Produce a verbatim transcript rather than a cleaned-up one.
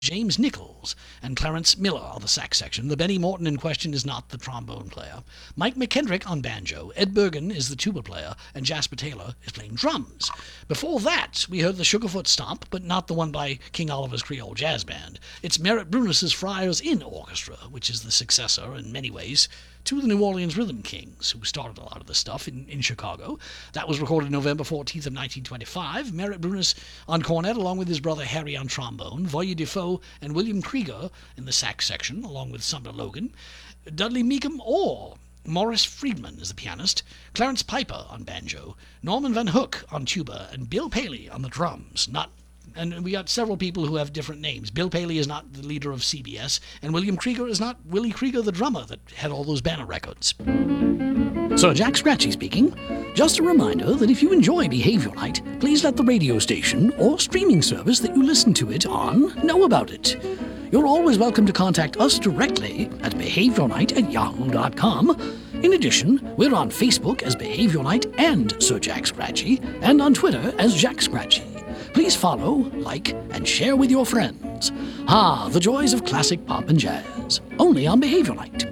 James Nichols and Clarence Miller on the sax section. The Benny Morton in question is not the trombone player. Mike McKendrick on banjo. Ed Bergen is the tuba player, and Jasper Taylor is playing drums. Before that, we heard the Sugarfoot Stomp, but not the one by King Oliver's Creole Jazz Band. It's Merritt Brunis's Friars Inn Orchestra, which is the successor, in many ways, to the New Orleans Rhythm Kings, who started a lot of this stuff in, in Chicago. That was recorded November fourteenth of nineteen twenty-five. Merritt Brunis on cornet, along with his brother Harry on trombone. Voya Defoe and William Krieger in the sax section, along with Sumner Logan. Dudley Meekum or Morris Friedman is the pianist. Clarence Piper on banjo. Norman Van Hook on tuba. And Bill Paley on the drums. Not And we got several people who have different names. Bill Paley is not the leader of C B S, and William Krieger is not Willie Krieger, the drummer that had all those banner records. Sir Jack Scratchy speaking. Just a reminder that if you enjoy Behavior Night, please let the radio station or streaming service that you listen to it on know about it. You're always welcome to contact us directly at behaviornight at yahoo dot com. In addition, we're on Facebook as Behavior Night and Sir Jack Scratchy, and on Twitter as Jack Scratchy. Please follow, like, and share with your friends. Ah, the joys of classic pop and jazz. Only on Behavior Night.